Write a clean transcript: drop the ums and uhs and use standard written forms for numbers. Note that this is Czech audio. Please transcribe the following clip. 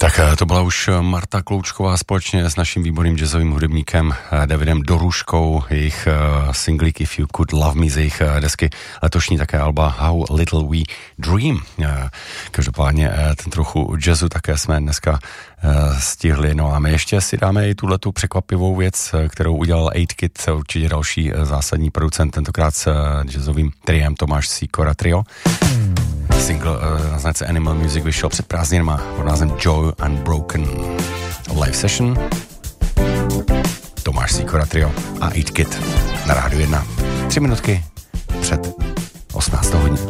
Tak to byla už Marta Kloučková společně s naším výborným jazzovým hudebníkem Davidem Doruškou, jejich singlík If You Could Love Me z jejich desky letošní také alba How Little We Dream. Každopádně ten trochu jazzu také jsme dneska stihli. No a my ještě si dáme i tuhletu překvapivou věc, kterou udělal 8Kid, určitě další zásadní producent, tentokrát s jazzovým triem Tomáš Sikora Trio. Single na značce Animal Music vyšel před prázdninama pod názvem Joy Unbroken. Live session Tomáš Sikora Trio a 8Kid na Rádiu 1. 3 minutky před 18 hodinou.